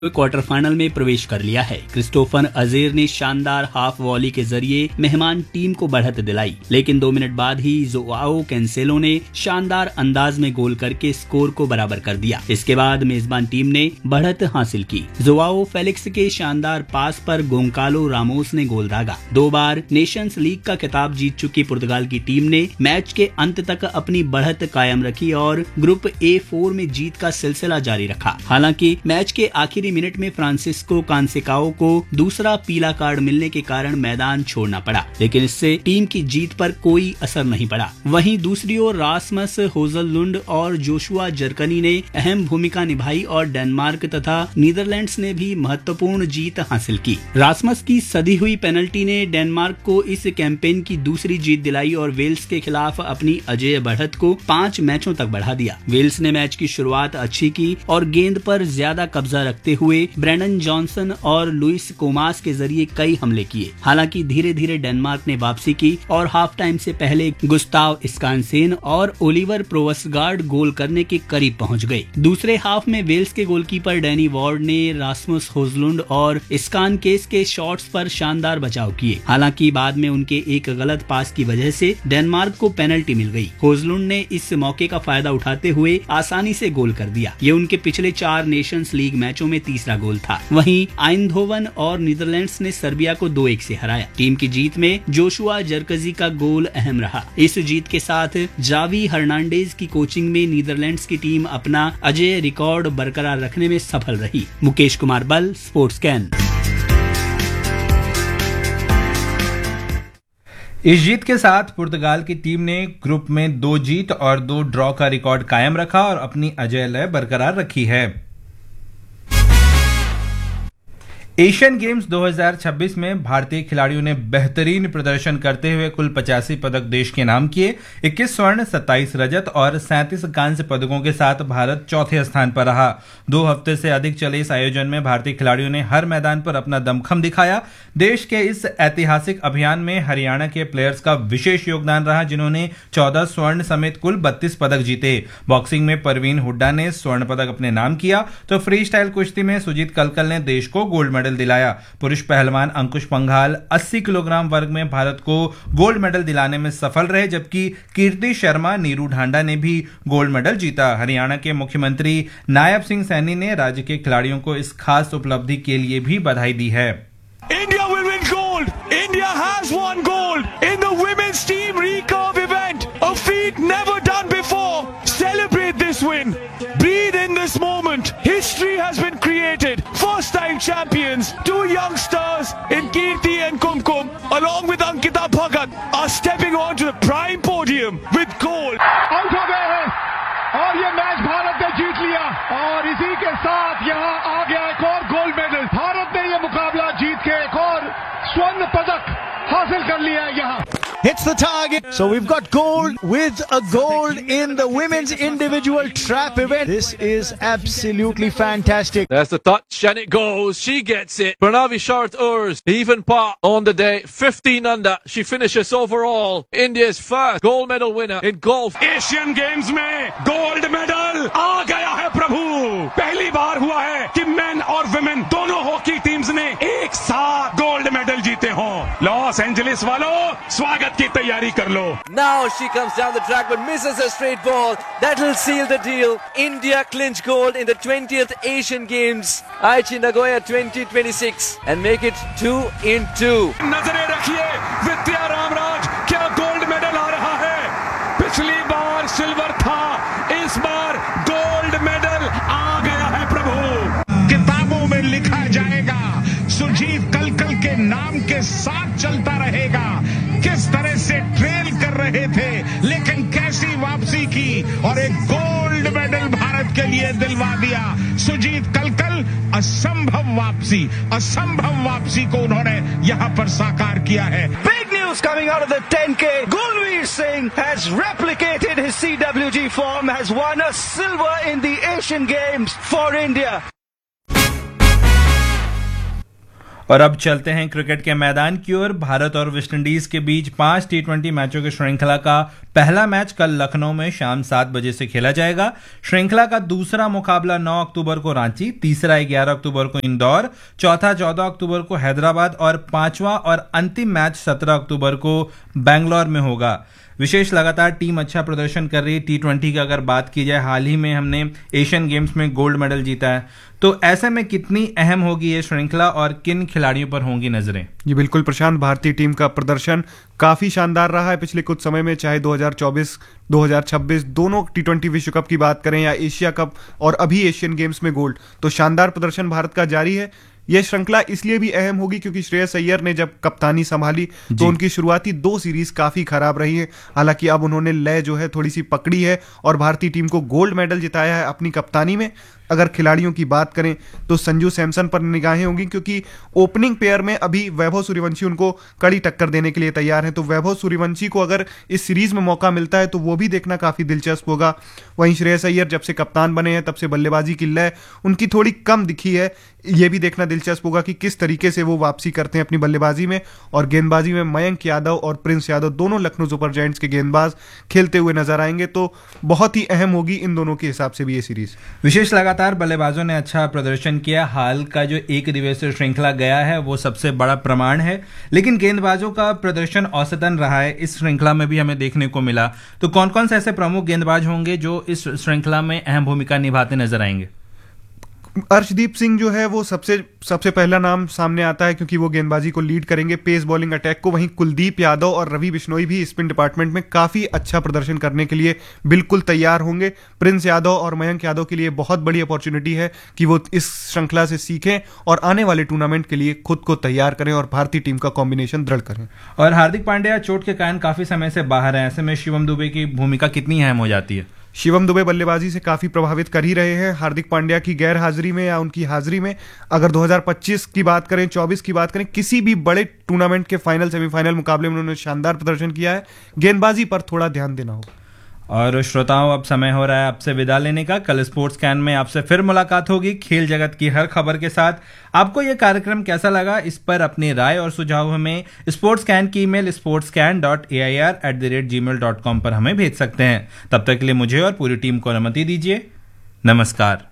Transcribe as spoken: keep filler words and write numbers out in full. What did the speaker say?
Quarter final में प्रवेश कर लिया है। क्रिस्टोफर अजेर ने शानदार हाफ वॉली के जरिए मेहमान टीम को बढ़त दिलाई, लेकिन दो मिनट बाद ही जोआओ कैंसेलो ने शानदार अंदाज में गोल करके स्कोर को बराबर कर दिया। इसके बाद मेजबान टीम ने बढ़त हासिल की। जोआओ फेलिक्स के शानदार पास पर गोंकालो रामोस ने गोल दागा। दो बार नेशंस लीग का खिताब जीत चुकी पुर्तगाल की टीम ने मैच के अंत तक अपनी बढ़त कायम रखी और ग्रुप ए फोर में जीत का सिलसिला जारी रखा। हालांकि मैच के आखिरी मिनट में फ्रांसिस्को कांसेकाओ को दूसरा पीला कार्ड मिलने के कारण मैदान छोड़ना पड़ा, लेकिन इससे टीम की जीत पर कोई असर नहीं पड़ा। वहीं दूसरी ओर रासमस होजललुंड और जोशुआ जरकनी ने अहम भूमिका निभाई और डेनमार्क तथा नीदरलैंड्स ने भी महत्वपूर्ण जीत हासिल की। रासमस की सदी हुई पेनल्टी ने डेनमार्क को इस कैंपेन की दूसरी जीत दिलाई और वेल्स के खिलाफ अपनी अजेय बढ़त को पांच मैचों तक बढ़ा दिया। वेल्स ने मैच की शुरुआत अच्छी की और गेंद पर ज्यादा कब्जा रखते हुए ब्रेंडन जॉनसन और लुइस कोमास के जरिए कई हमले किए। हालांकि धीरे धीरे डेनमार्क ने वापसी की और हाफ टाइम से पहले गुस्ताव स्कानसेन और ओलिवर प्रोवसगार्ड गोल करने के करीब पहुंच गए। दूसरे हाफ में वेल्स के गोलकीपर डैनी वार्ड ने रासमस होजलुंड और स्कानकेस के शॉट्स पर शानदार बचाव किए। हालांकि बाद में उनके एक गलत पास की वजह से डेनमार्क को पेनल्टी मिल गई। होजलुंड ने इस मौके का फायदा उठाते हुए आसानी से गोल कर दिया। ये उनके पिछले चार नेशंस लीग मैचों में तीसरा गोल था। वहीं आइंधोवन और नीदरलैंड्स ने सर्बिया को दो एक से हराया। टीम की जीत में जोशुआ जरकजी का गोल अहम रहा। इस जीत के साथ जावी हर्नांडेज की कोचिंग में नीदरलैंड्स की टीम अपना अजेय रिकॉर्ड बरकरार रखने में सफल रही। मुकेश कुमार बल, स्पोर्ट्स कैन। इस जीत के साथ पुर्तगाल की टीम ने ग्रुप में दो जीत और दो ड्रॉ का रिकॉर्ड कायम रखा और अपनी अजेय लय बरकरार रखी है। एशियन गेम्स दो हज़ार छब्बीस में भारतीय खिलाड़ियों ने बेहतरीन प्रदर्शन करते हुए कुल पचासी पदक देश के नाम किए। इक्कीस स्वर्ण, सत्ताईस रजत और सैंतीस कांस्य पदकों के साथ भारत चौथे स्थान पर रहा। दो हफ्ते से अधिक चले इस आयोजन में भारतीय खिलाड़ियों ने हर मैदान पर अपना दमखम दिखाया। देश के इस ऐतिहासिक अभियान में हरियाणा के प्लेयर्स का विशेष योगदान रहा, जिन्होंने चौदह स्वर्ण समेत कुल बत्तीस पदक जीते। बॉक्सिंग में परवीन हुड्डा ने स्वर्ण पदक अपने नाम किया, तो फ्री स्टाइल कुश्ती में सुजीत कलकल ने देश को गोल्ड मेडल दिलाया। पुरुष पहलवान अंकुश पंघाल अस्सी किलोग्राम वर्ग में भारत को गोल्ड मेडल दिलाने में सफल रहे, जबकि कीर्ति शर्मा, नीरू ढांडा ने भी गोल्ड मेडल जीता। हरियाणा के मुख्यमंत्री नायब सिंह सैनी ने राज्य के खिलाड़ियों को इस खास उपलब्धि के लिए भी बधाई दी है। India will win gold. India has won gold in the women's team recurve event. A feat never done before. Celebrate this win. Breathe in this moment. History has been created. First time champions, two young stars in Kirti and Kumkum, along with Ankita Bhagat, are stepping onto the prime podium with gold. Out हो गए हैं और ये match Bharat ने जीत लिया और इसी के साथ यहाँ आ गया एक और गोल्ड मेडल। भारत ने ये मुकाबला जीत के एक और स्वर्ण पदक हासिल कर लिया है यहाँ। Hits the target. So we've got gold with a gold in the women's individual trap event. This is absolutely fantastic. There's the touch and it goes. She gets it. Pranavi Shart Urs, even pot on the day. fifteen under. She finishes overall India's first gold medal winner in golf. Asian games में gold medal आ गया है प्रभु। पहली बार हुआ है कि main और women दोनों hockey teams ने एक साथ गोल्ड मेडल जीते हों। लॉस एंजलिस वालों, स्वागत की तैयारी कर लो। Now she comes down the track but misses a straight ball. That'll seal the deal. India clinch gold in the twentieth Asian Games, Aichi Nagoya twenty twenty-six, and make it two in two. नजरें रखिए, विद्या रामराज क्या gold medal आ रहा है। पिछली बार silver था, इस बार gold medal आ गया है प्रभु। किताबों में लिखा जाएगा, सुजीत कलकल के नाम के साथ चलता रहेगा। किस तरह से ट्रेल कर रहे थे, लेकिन कैसी वापसी की और एक गोल्ड मेडल भारत के लिए दिलवा दिया। सुजीत कलकल असंभव वापसी, असंभव वापसी को उन्होंने यहां पर साकार किया है। Big news coming out of the ten K. Gulveer Singh has replicated his C W G form, has won a silver in the Asian Games for India. और अब चलते हैं क्रिकेट के मैदान की ओर। भारत और वेस्टइंडीज के बीच पांच टी ट्वेंटी मैचों की श्रृंखला का पहला मैच कल लखनऊ में शाम सात बजे से खेला जाएगा। श्रृंखला का दूसरा मुकाबला नौ अक्टूबर को रांची, तीसरा ग्यारह अक्टूबर को इंदौर, चौथा चौदह अक्टूबर को हैदराबाद और पांचवा और अंतिम मैच सत्रह अक्टूबर को बेंगलोर में होगा। विशेष लगातार टीम अच्छा प्रदर्शन कर रही है। टी ट्वेंटी की अगर बात की जाए, हाल ही में हमने एशियन गेम्स में गोल्ड मेडल जीता है, तो ऐसे में कितनी अहम होगी ये श्रृंखला और किन खिलाड़ियों पर होंगी नजरें? जी बिल्कुल प्रशांत, भारतीय टीम का प्रदर्शन काफी शानदार रहा है पिछले कुछ समय में, चाहे दो हज़ार चौबीस दो हज़ार छब्बीस दोनों टी ट्वेंटी विश्व कप की बात करें या एशिया कप और अभी एशियन गेम्स में गोल्ड, तो शानदार प्रदर्शन भारत का जारी है। यह श्रृंखला इसलिए भी अहम होगी क्योंकि श्रेयस अय्यर ने जब कप्तानी संभाली तो उनकी शुरुआती दो सीरीज काफी खराब रही है। हालांकि अब उन्होंने लय जो है थोड़ी सी पकड़ी है और भारतीय टीम को गोल्ड मेडल जिताया है अपनी कप्तानी में। अगर खिलाड़ियों की बात करें तो संजू सैमसन पर निगाहें होंगी क्योंकि ओपनिंग पेयर में अभी वैभव सूर्यवंशी उनको कड़ी टक्कर देने के लिए तैयार हैं, तो वैभव सूर्यवंशी को अगर इस सीरीज में मौका मिलता है तो वो भी देखना काफी दिलचस्प होगा। वहीं श्रेयस अय्यर जब से कप्तान बने हैं तब से बल्लेबाजी की लय उनकी थोड़ी कम दिखी है, ये भी देखना दिलचस्प होगा कि किस तरीके से वो वापसी करते हैं अपनी बल्लेबाजी में। और गेंदबाजी में मयंक यादव और प्रिंस यादव दोनों लखनऊ सुपर जायंट्स के गेंदबाज खेलते हुए नजर आएंगे, तो बहुत ही अहम होगी इन दोनों के हिसाब से भी ये सीरीज। विशेष लगातार बल्लेबाजों ने अच्छा प्रदर्शन किया। हाल का जो एक दिवसीय श्रृंखला गया है वो सबसे बड़ा प्रमाण है, लेकिन गेंदबाजों का प्रदर्शन औसतन रहा है, इस श्रृंखला में भी हमें देखने को मिला। तो कौन कौन से ऐसे प्रमुख गेंदबाज होंगे जो इस श्रृंखला में अहम भूमिका निभाते नजर आएंगे? अर्शदीप सिंह जो है वो सबसे सबसे पहला नाम सामने आता है क्योंकि वो गेंदबाजी को लीड करेंगे, पेस बॉलिंग अटैक को। वहीं कुलदीप यादव और रवि बिश्नोई भी स्पिन डिपार्टमेंट में काफी अच्छा प्रदर्शन करने के लिए बिल्कुल तैयार होंगे। प्रिंस यादव और मयंक यादव के लिए बहुत बड़ी अपॉर्चुनिटी है कि वो इस श्रृंखला से सीखें और आने वाले टूर्नामेंट के लिए खुद को तैयार करें और भारतीय टीम का कॉम्बिनेशन दृढ़ करें। और हार्दिक पांड्या चोट के कारण काफी समय से बाहर है, ऐसे में शिवम दुबे की भूमिका कितनी अहम हो जाती है? शिवम दुबे बल्लेबाजी से काफी प्रभावित कर ही रहे हैं। हार्दिक पांड्या की गैर हाजिरी में या उनकी हाजिरी में अगर दो हज़ार पच्चीस की बात करें, चौबीस की बात करें, किसी भी बड़े टूर्नामेंट के फाइनल सेमीफाइनल मुकाबले में उन्होंने शानदार प्रदर्शन किया है। गेंदबाजी पर थोड़ा ध्यान देना होगा। और श्रोताओं, अब समय हो रहा है आपसे विदा लेने का। कल स्पोर्ट्स कैन में आपसे फिर मुलाकात होगी खेल जगत की हर खबर के साथ। आपको यह कार्यक्रम कैसा लगा, इस पर अपनी राय और सुझाव हमें स्पोर्ट्स कैन की email sports can dot A I R at the rate ji mail dot com पर हमें भेज सकते हैं। तब तक के लिए मुझे और पूरी टीम को अनुमति दीजिए। नमस्कार।